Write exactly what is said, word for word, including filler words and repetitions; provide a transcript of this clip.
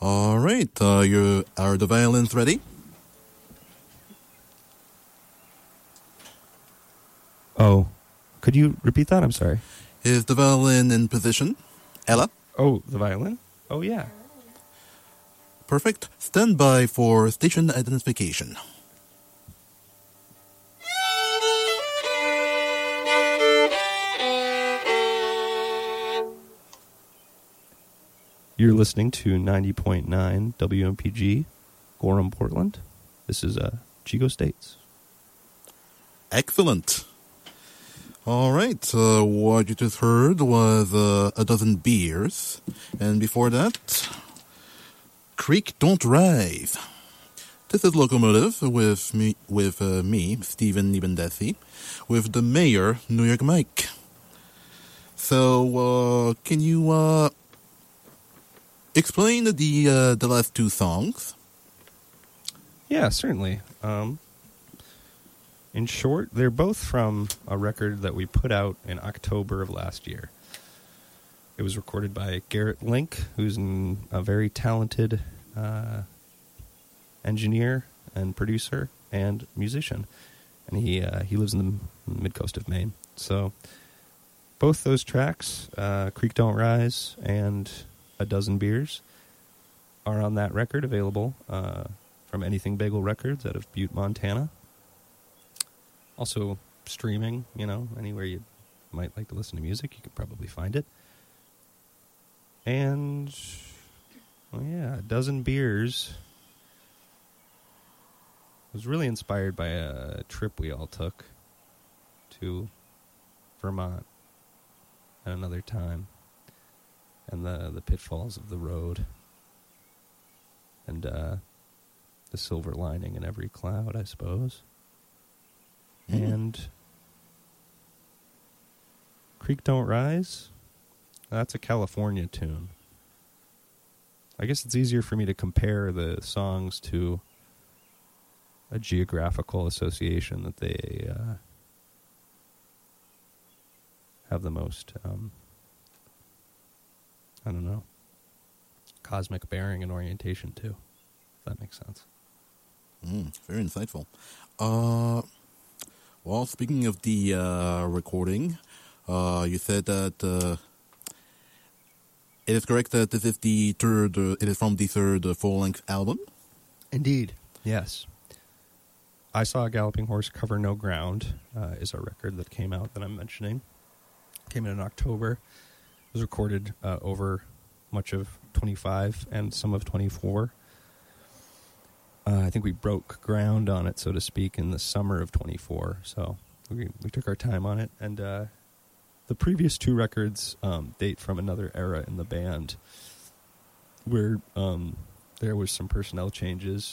All right. Uh, you are the violins ready? Oh, could you repeat that? I'm sorry. Is the violin in position? Ella? Oh, the violin? Oh, yeah. Perfect. Stand by for station identification. You're listening to ninety point nine W M P G, Gorham, Portland. This is uh, Chico States. Excellent. All right. Uh, what you just heard was uh, A Dozen Beers. And before that, Creek Don't Rise. This is Locomotive with me, with uh, me Stephen Nibendesi, with the mayor, New York Mike. So, uh, can you uh, explain the uh, the last two songs? Yeah, certainly. Um, in short, they're both from a record that we put out in October of last year. It was recorded by Garrett Link, who's an, a very talented uh, engineer and producer and musician. And he uh, he lives in the mid-coast of Maine. So both those tracks, uh, Creek Don't Rise and A Dozen Beers, are on that record, available uh, from Anything Bagel Records out of Butte, Montana. Also streaming, you know, anywhere you might like to listen to music, you could probably find it. And, well, yeah, A Dozen Beers was really inspired by a trip we all took to Vermont at another time, and the, the pitfalls of the road, and uh, the silver lining in every cloud, I suppose. Mm. And Creek Don't Rise, that's a California tune. I guess it's easier for me to compare the songs to a geographical association that they uh, have the most, um, I don't know, cosmic bearing and orientation to, if that makes sense. Mm, very insightful. Uh, well, speaking of the uh, recording, uh, you said that uh, it is correct that this is the third, uh, it is from the third uh, full-length album? Indeed, yes. I Saw a Galloping Horse Cover No Ground uh, is a record that came out that I'm mentioning. Came in in October. It was recorded uh, over much of twenty-five and some of twenty-four. Uh, I think we broke ground on it, so to speak, in the summer of twenty-four. So we we took our time on it. And uh, the previous two records um, date from another era in the band where um, there was some personnel changes